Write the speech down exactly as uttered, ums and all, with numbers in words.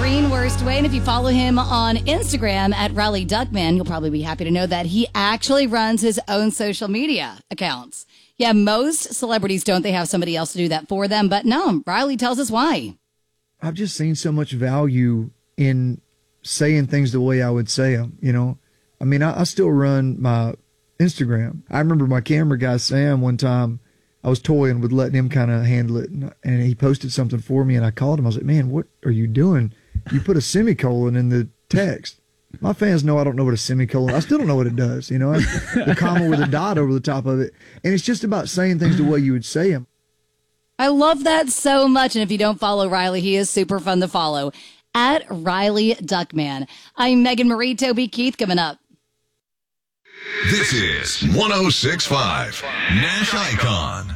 green worst way. And if you follow him on Instagram at Riley Duckman, you'll probably be happy to know that he actually runs his own social media accounts. Yeah, most celebrities don't. They have somebody else to do that for them. But no, Riley tells us why. I've just seen so much value in saying things the way I would say them, you know. I mean, I, I still run my Instagram. I remember my camera guy, Sam, one time I was toying with letting him kind of handle it, and, and he posted something for me, and I called him. I was like, man, what are you doing? You put a semicolon in the text. My fans know I don't know what a semicolon, I still don't know what it does, you know, the comma with a dot over the top of it. And it's just about saying things the way you would say them. I love that so much. And if you don't follow Riley, he is super fun to follow at Riley Duckman. I'm Megan Marie. Toby Keith coming up. This is one oh six point five Nash Icon.